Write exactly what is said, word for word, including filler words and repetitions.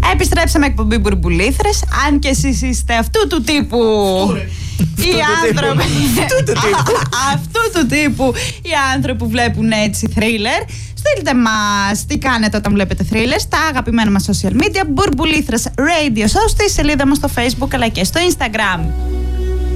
Επιστρέψαμε εκπομπή Μπουρμπουλήθρες. Αν και εσείς είστε αυτού του τύπου οι άνθρωποι αυτού του τύπου οι άνθρωποι που βλέπουν έτσι θρίλερ, στείλτε μας τι κάνετε όταν βλέπετε θρίλερ στα αγαπημένα μας social media, Μπουρμπουλήθρες Radio Show, στη σελίδα μας στο Facebook αλλά και στο Instagram.